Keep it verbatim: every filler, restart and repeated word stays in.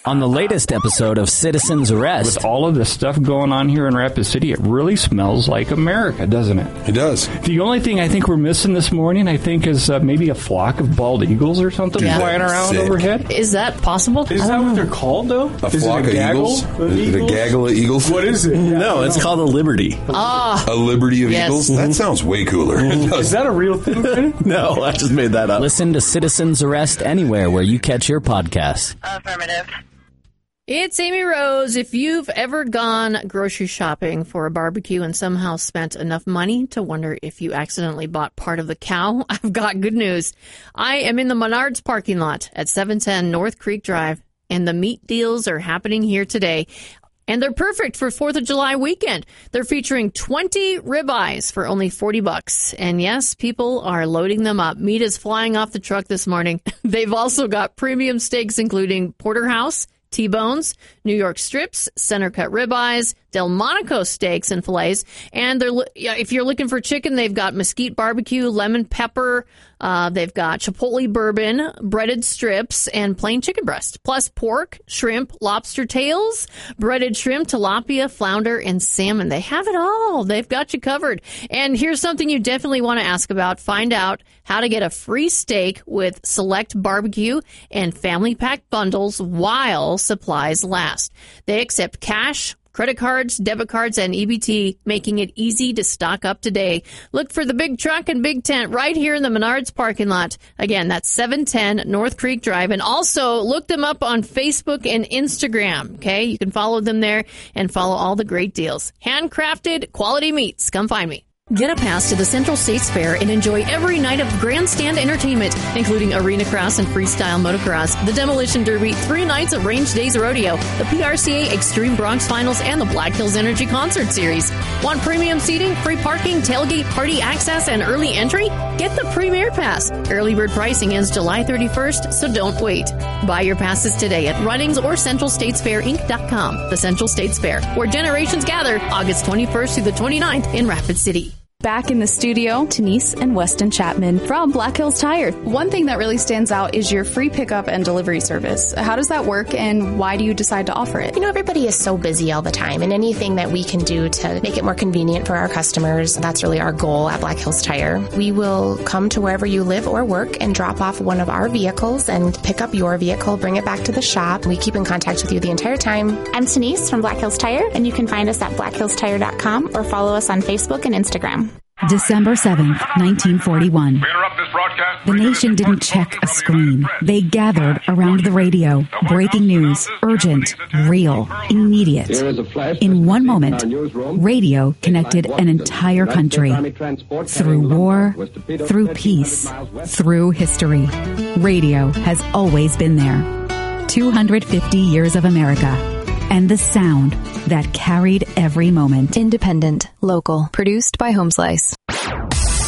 On the latest episode of Citizen's Arrest. With all of this stuff going on here in Rapid City, it really smells like America, doesn't it? It does. The only thing I think we're missing this morning, I think, is uh, maybe a flock of bald eagles or something Yeah. flying around Sick. overhead. Is that possible? Is that what they're called, though? A is flock it a of gaggle eagles? of Is it a eagles? gaggle of eagles? What is it? No, it's called a liberty. Ah, A liberty of Yes. eagles? That sounds way cooler. It does. Is that a real thing, Kenny? No, I just made that up. Listen to Citizen's Arrest anywhere where you catch your podcasts. Affirmative. it's Amy Rose. If you've ever gone grocery shopping for a barbecue and somehow spent enough money to wonder if you accidentally bought part of the cow, I've got good news. I am in the Menards parking lot at seven ten North Creek Drive, and the meat deals are happening here today. And they're perfect for fourth of July weekend. They're featuring twenty ribeyes for only forty bucks. And yes, people are loading them up. Meat is flying off the truck this morning. They've also got premium steaks, including porterhouse, T-bones, New York strips, center cut ribeyes, Delmonico steaks and fillets. And they're if you're looking for chicken, they've got mesquite barbecue, lemon pepper. Uh, they've got chipotle bourbon, breaded strips, and plain chicken breast. Plus pork, shrimp, lobster tails, breaded shrimp, tilapia, flounder, and salmon. They have it all. They've got you covered. And here's something you definitely want to ask about. Find out how to get a free steak with select barbecue and family pack bundles while supplies last. They accept cash, credit cards, debit cards, and E B T, making it easy to stock up today. Look for the big truck and big tent right here in the Menards parking lot. Again, that's seven ten North Creek Drive. And also look them up on Facebook and Instagram. Okay, you can follow them there and follow all the great deals. Handcrafted quality meats. Come find me. Get a pass to the Central States Fair and enjoy every night of grandstand entertainment, including arena cross and freestyle motocross, the Demolition Derby, three nights of Range Days Rodeo, the P R C A Extreme Bronx Finals, and the Black Hills Energy Concert Series. Want premium seating, free parking, tailgate, party access, and early entry? Get the Premier Pass. Early bird pricing ends July thirty-first, so don't wait. Buy your passes today at Runnings or Central States Fair Inc dot com. The Central States Fair, where generations gather, August twenty-first through the twenty-ninth in Rapid City. Back in the studio, Denise and Weston Chapman from Black Hills Tire. One thing that really stands out is your free pickup and delivery service. How does that work, and why do you decide to offer it? You know, everybody is so busy all the time, and anything that we can do to make it more convenient for our customers, that's really our goal at Black Hills Tire. We will come to wherever you live or work and drop off one of our vehicles and pick up your vehicle, bring it back to the shop. We keep in contact with you the entire time. I'm Denise from Black Hills Tire, and you can find us at black hills tire dot com or follow us on Facebook and Instagram. December seventh, nineteen forty-one. The nation didn't check a screen. They gathered around the radio. Breaking news, urgent, real, immediate. In one moment, radio connected an entire country. Through war, through peace, through history. Radio has always been there. two hundred fifty years of America. And the sound that carried every moment. Independent, local, produced by Home Slice.